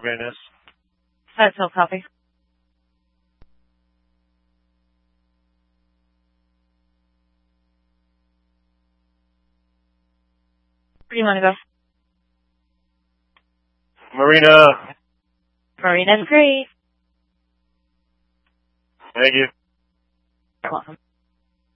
Van Ness. That's all copy. Where do you want to go? Marina. Marina's great. Thank you. You're welcome.